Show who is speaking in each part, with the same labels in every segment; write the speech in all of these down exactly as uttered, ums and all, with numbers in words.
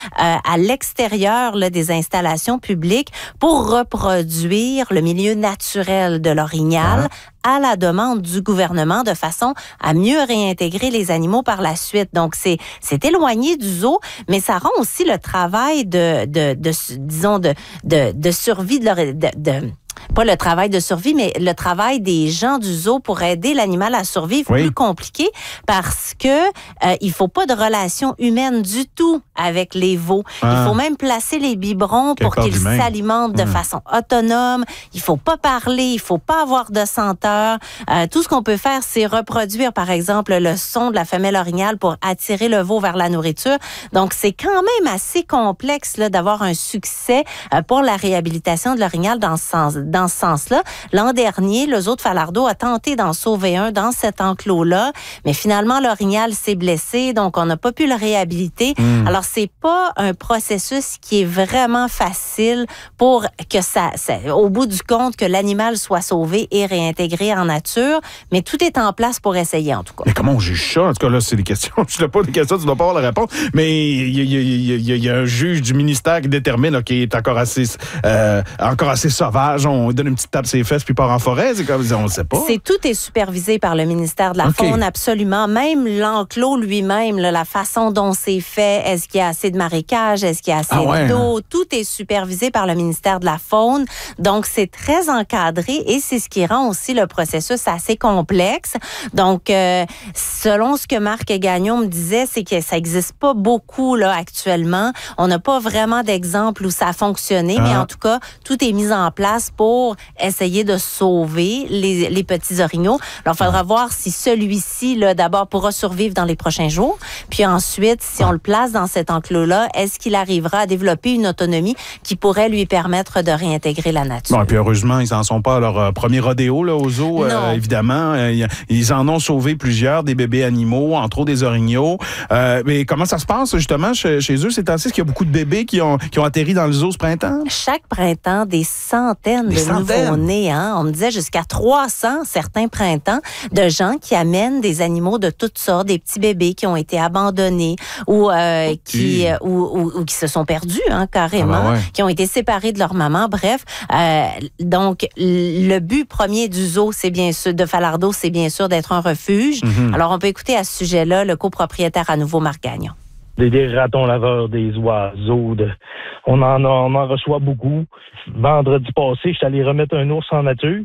Speaker 1: euh, à l'extérieur là, des installations publiques pour reproduire le milieu naturel de l'orignal ah. à la demande du gouvernement de façon à mieux réintégrer les animaux par la suite. Donc, c'est, c'est éloigné du zoo, mais ça rend aussi le travail de, de, de disons, de, de, de survie de, leur, de, de pas le travail de survie, mais le travail des gens du zoo pour aider l'animal à survivre oui. plus compliqué parce que euh, il faut pas de relation humaine du tout avec les veaux. Ah. Il faut même placer les biberons Quel pour qu'ils humain. s'alimentent de mmh. façon autonome. Il faut pas parler, il faut pas avoir de senteur. Euh, tout ce qu'on peut faire, c'est reproduire, par exemple, le son de la femelle orignale pour attirer le veau vers la nourriture. Donc, c'est quand même assez complexe là, d'avoir un succès euh, pour la réhabilitation de l'orignal dans ce sens. Dans ce sens-là. L'an dernier, le zoo de Falardeau a tenté d'en sauver un dans cet enclos-là, mais finalement, l'orignal s'est blessé, donc on n'a pas pu le réhabiliter. Mmh. Alors, c'est pas un processus qui est vraiment facile pour que ça, ça, au bout du compte, que l'animal soit sauvé et réintégré en nature, mais tout est en place pour essayer, en tout cas.
Speaker 2: Mais comment on juge ça? En tout cas, là, c'est des questions. Je ne sais pas des questions, tu ne dois pas avoir la réponse, mais il y, y, y, y a un juge du ministère qui détermine, là, qui est encore assez, euh, encore assez sauvage. On donne une petite tape sur les fesses puis part en forêt, c'est comme on ne sait pas.
Speaker 1: C'est tout est supervisé par le ministère de la okay. Faune, absolument. Même l'enclos lui-même, là, la façon dont c'est fait, est-ce qu'il y a assez de marécages, est-ce qu'il y a assez ah ouais, d'eau, hein? Tout est supervisé par le ministère de la Faune. Donc, c'est très encadré et c'est ce qui rend aussi le processus assez complexe. Donc, euh, selon ce que Marc Gagnon me disait, c'est que ça n'existe pas beaucoup là actuellement. On n'a pas vraiment d'exemple où ça a fonctionné, ah. mais en tout cas, tout est mis en place pour pour essayer de sauver les, les petits orignaux. Alors, il faudra voir si celui-ci, là, d'abord, pourra survivre dans les prochains jours. Puis ensuite, si on le place dans cet enclos-là, est-ce qu'il arrivera à développer une autonomie qui pourrait lui permettre de réintégrer la nature?
Speaker 2: Bon, et puis heureusement, ils n'en sont pas à leur euh, premier rodéo là, au zoo, euh, évidemment. Euh, ils en ont sauvé plusieurs, des bébés animaux, entre autres des orignaux. Euh, mais comment ça se passe, justement, chez, chez eux? C'est ainsi qu'il y a beaucoup de bébés qui ont, qui ont atterri dans le zoo ce printemps?
Speaker 1: Chaque printemps, des centaines de nouveau-nés, hein? On me disait jusqu'à trois cents certains printemps de gens qui amènent des animaux de toutes sortes, des petits bébés qui ont été abandonnés ou euh, qui euh, ou, ou, ou qui se sont perdus hein, carrément, ah ben ouais. qui ont été séparés de leur maman. Bref, euh, donc le but premier du zoo, c'est bien sûr de Falardeau, c'est bien sûr d'être un refuge. Mm-hmm. Alors on peut écouter à ce sujet-là le copropriétaire à nouveau Marc Gagnon.
Speaker 3: Des, des ratons laveurs, des oiseaux, de... on, en a, on en reçoit beaucoup. Vendredi passé, je suis allé remettre un ours en nature.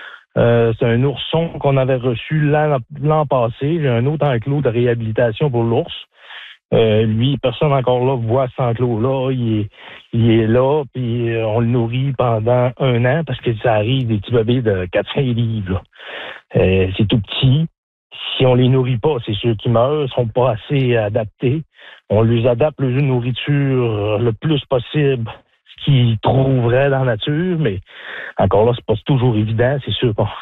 Speaker 3: Euh, c'est un ourson qu'on avait reçu l'an, l'an passé. J'ai un autre enclos de réhabilitation pour l'ours. Euh, lui, personne encore là voit cet enclos-là. Il est, il est là, puis on le nourrit pendant un an parce que ça arrive des petits bébés de quatre à cinq livres. Là. Euh, c'est tout petit. Si on les nourrit pas, c'est ceux qui meurent, sont pas assez adaptés. On les adapte le nourriture le plus possible, ce qu'ils trouveraient dans la nature, mais encore là, c'est pas toujours évident, c'est sûr qu'on...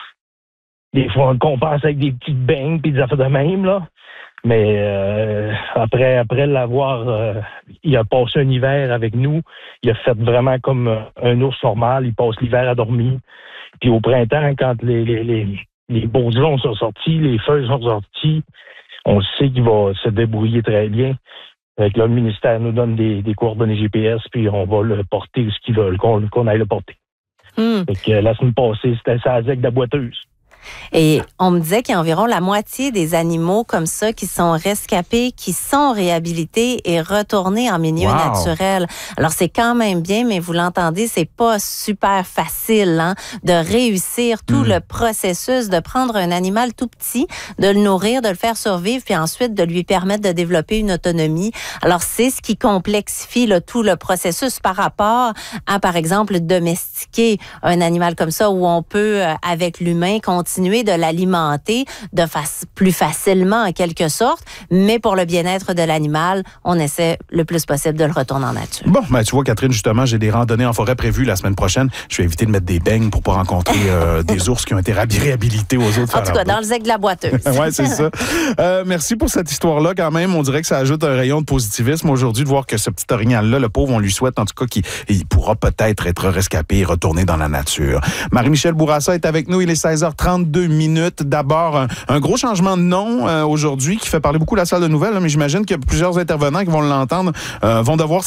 Speaker 3: Des fois, on le compense avec des petites beignes puis des affaires de même, là. Mais euh, après, après l'avoir, euh, il a passé un hiver avec nous. Il a fait vraiment comme un ours normal. Il passe l'hiver à dormir. Puis au printemps, quand les, les, les, les bourgeons sont sortis, les feuilles sont sorties, on sait qu'il va se débrouiller très bien. Avec là, le ministère nous donne des, des coordonnées G P S, puis on va le porter où ce qu'ils veulent, qu'on, qu'on aille le porter. Mm. Fait que la semaine passée, c'était ça avec de la boiteuse.
Speaker 1: Et on me disait qu'il y a environ la moitié des animaux comme ça qui sont rescapés, qui sont réhabilités et retournés en milieu wow. naturel. Alors, c'est quand même bien, mais vous l'entendez, c'est pas super facile hein, de réussir tout mmh. le processus, de prendre un animal tout petit, de le nourrir, de le faire survivre, puis ensuite de lui permettre de développer une autonomie. Alors, c'est ce qui complexifie là, tout le processus par rapport à, par exemple, domestiquer un animal comme ça où on peut, avec l'humain, continuer de l'alimenter de fa- plus facilement en quelque sorte, mais pour le bien-être de l'animal, on essaie le plus possible de le retourner en nature.
Speaker 2: Bon, ben tu vois Catherine, justement, j'ai des randonnées en forêt prévues la semaine prochaine. Je vais éviter de mettre des beignes pour pas rencontrer euh, des ours qui ont été réhabilités aux autres.
Speaker 1: En tout cas, dans le zec de la boiteuse.
Speaker 2: Oui, c'est ça. Euh, merci pour cette histoire-là quand même. On dirait que ça ajoute un rayon de positivisme aujourd'hui de voir que ce petit orignal-là, le pauvre, on lui souhaite en tout cas qu'il il pourra peut-être être rescapé et retourner dans la nature. Marie-Michel Bourassa est avec nous. Il est seize heures trente-deux minutes. D'abord, un, un gros changement de nom euh, aujourd'hui qui fait parler beaucoup la salle de nouvelles, là, mais j'imagine qu'il y a plusieurs intervenants qui vont l'entendre, euh, vont devoir